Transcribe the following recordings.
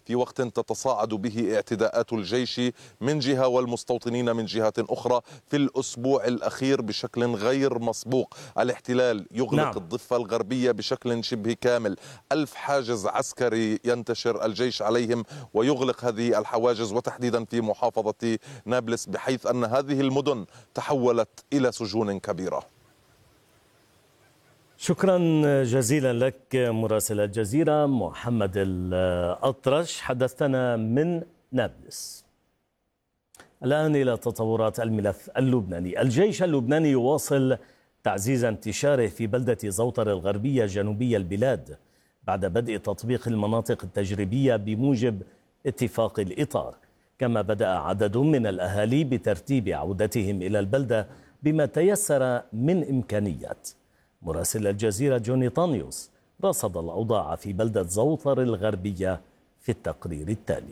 في وقت تتصاعد به اعتداءات الجيش من جهة والمستوطنين من جهة أخرى في الأسبوع الأخير بشكل غير مسبوق. الاحتلال يغلق الضفة الغربية بشكل شبه كامل، 1000 حاجز عسكري ينتشر الجيش عليهم ويغلق هذه الحواجز، وتحديدا في محافظة نابلس، بحيث أن هذه المدن تحولت إلى سجون كبيرة. شكرا جزيلا لك مراسل الجزيرة محمد الأطرش، حدثتنا من نابلس. الآن إلى تطورات الملف اللبناني. الجيش اللبناني يواصل تعزيز انتشاره في بلدة زوطر الغربية جنوبي البلاد بعد بدء تطبيق المناطق التجريبية بموجب اتفاق الإطار، كما بدأ عدد من الأهالي بترتيب عودتهم إلى البلدة بما تيسر من إمكانيات. مراسل الجزيرة جوني طانيوس رصد الأوضاع في بلدة زوطر الغربية في التقرير التالي.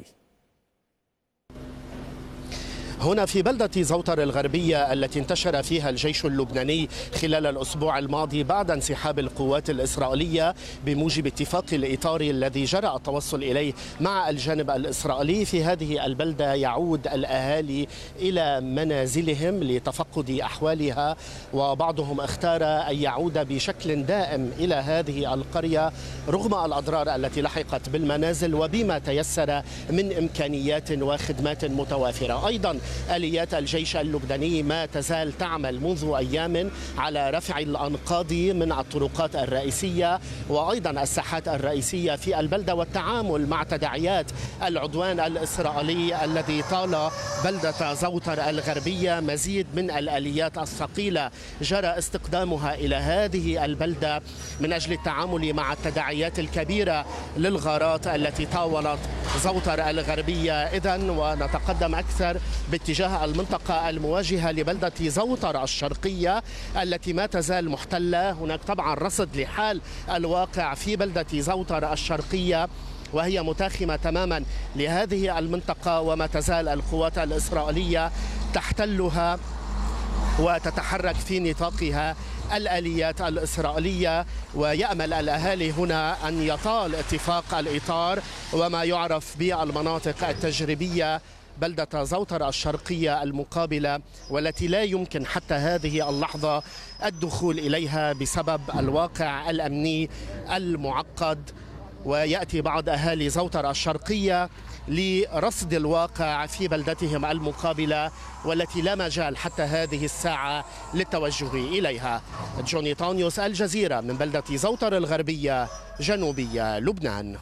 هنا في بلدة زوطر الغربية التي انتشر فيها الجيش اللبناني خلال الأسبوع الماضي بعد انسحاب القوات الإسرائيلية بموجب اتفاق الإطار الذي جرى التوصل إليه مع الجانب الإسرائيلي، في هذه البلدة يعود الأهالي إلى منازلهم لتفقد أحوالها، وبعضهم اختار أن يعود بشكل دائم إلى هذه القرية رغم الأضرار التي لحقت بالمنازل وبما تيسر من إمكانيات وخدمات متوافرة. أيضا آليات الجيش اللبناني ما تزال تعمل منذ أيام على رفع الأنقاض من الطرقات الرئيسية وأيضا الساحات الرئيسية في البلدة، والتعامل مع تداعيات العدوان الإسرائيلي الذي طال بلدة زوطر الغربية. مزيد من الآليات الثقيلة جرى استخدامها إلى هذه البلدة من أجل التعامل مع التداعيات الكبيرة للغارات التي طاولت زوطر الغربية. إذن ونتقدم أكثر باتجاه المنطقة المواجهة لبلدة زوطر الشرقية التي ما تزال محتلة. هناك طبعا رصد لحال الواقع في بلدة زوطر الشرقية وهي متاخمة تماما لهذه المنطقة، وما تزال القوات الإسرائيلية تحتلها وتتحرك في نطاقها الآليات الإسرائيلية. ويأمل الأهالي هنا أن يطال اتفاق الإطار وما يعرف بالمناطق التجريبية بلدة زوطر الشرقية المقابلة، والتي لا يمكن حتى هذه اللحظة الدخول إليها بسبب الواقع الأمني المعقد. ويأتي بعض أهالي زوطر الشرقية لرصد الواقع في بلدتهم المقابلة والتي لا مجال حتى هذه الساعة للتوجه إليها. جوني طانيوس، الجزيرة، من بلدة زوطر الغربية جنوبية لبنان.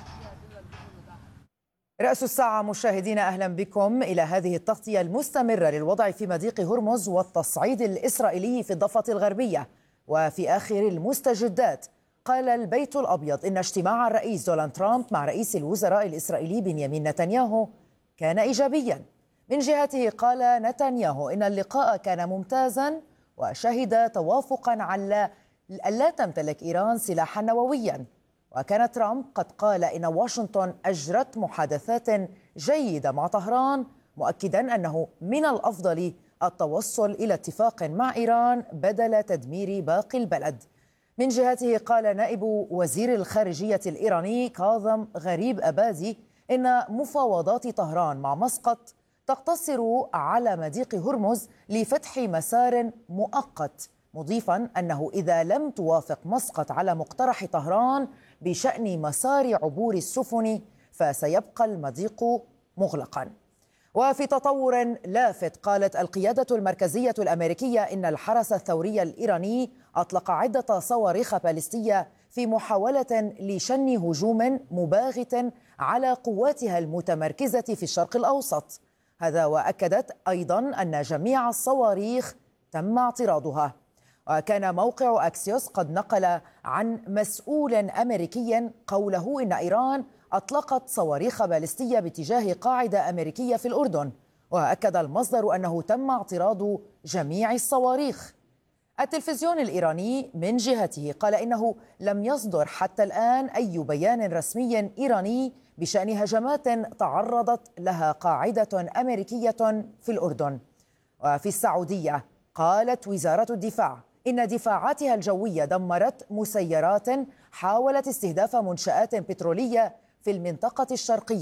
رأس الساعة مشاهدينا، أهلا بكم إلى هذه التغطية المستمرة للوضع في مضيق هرمز والتصعيد الإسرائيلي في الضفة الغربية. وفي آخر المستجدات قال البيت الأبيض إن اجتماع الرئيس دونالد ترامب مع رئيس الوزراء الإسرائيلي بنيامين نتنياهو كان إيجابيا. من جهته قال نتنياهو إن اللقاء كان ممتازا وشهد توافقا على ألا تمتلك إيران سلاحا نوويا. وكان ترامب قد قال إن واشنطن أجرت محادثات جيدة مع طهران، مؤكدا أنه من الأفضل التوصل إلى اتفاق مع إيران بدل تدمير باقي البلد. من جهته قال نائب وزير الخارجية الإيراني كاظم غريب أبادي إن مفاوضات طهران مع مسقط تقتصر على مضيق هرمز لفتح مسار مؤقت، مضيفا أنه إذا لم توافق مسقط على مقترح طهران بشأن مسار عبور السفن فسيبقى المضيق مغلقا. وفي تطور لافت قالت القيادة المركزية الأمريكية إن الحرس الثوري الإيراني أطلق عدة صواريخ باليستية في محاولة لشن هجوم مباغت على قواتها المتمركزة في الشرق الأوسط. هذا وأكدت أيضا أن جميع الصواريخ تم اعتراضها. وكان موقع أكسيوس قد نقل عن مسؤول أمريكي قوله إن إيران أطلقت صواريخ باليستية باتجاه قاعدة أمريكية في الأردن، وأكد المصدر أنه تم اعتراض جميع الصواريخ. التلفزيون الإيراني من جهته قال إنه لم يصدر حتى الآن أي بيان رسمي إيراني بشأن هجمات تعرضت لها قاعدة أمريكية في الأردن. وفي السعودية قالت وزارة الدفاع إن دفاعاتها الجوية دمرت مسيرات حاولت استهداف منشآت بترولية في المنطقة الشرقية